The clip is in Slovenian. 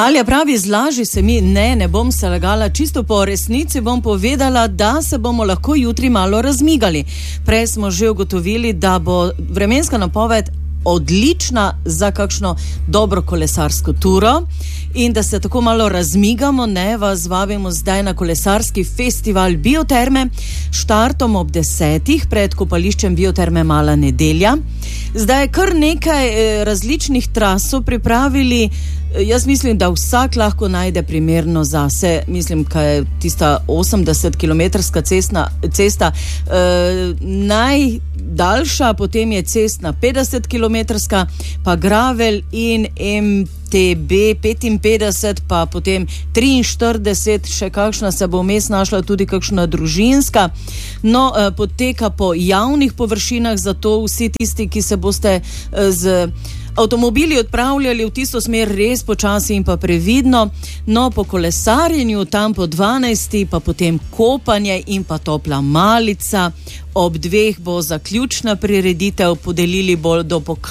Alja pravi, zlaži se mi, ne bom se lagala, čisto po resnici bom povedala, da se bomo lahko jutri malo razmigali. Prej smo že ugotovili, da bo vremenska napoved odlična za kakšno dobro kolesarsko turo in da se tako malo razmigamo, vas vabimo zdaj na kolesarski festival Bioterme, štartom ob 10:00 pred kopališčem Bioterme Mala Nedelja. Zdaj kar nekaj različnih tras so pripravili. Jaz mislim, da vsak lahko najde primerno zase. Mislim, kaj je tista 80-kilometrska cesta najdaljša, potem je cestna 50-kilometrska, pa gravel in MTB 55, pa potem 43, še kakšna se bo vmes našla, tudi kakšna družinska. No, poteka po javnih površinah, zato vsi tisti, ki se boste z avtomobili odpravljali v tisto smer res počasi in pa previdno. No, po kolesarjenju tam po 12, pa potem kopanje in pa topla malica. Ob 2 bo zaključna prireditev, podelili bodo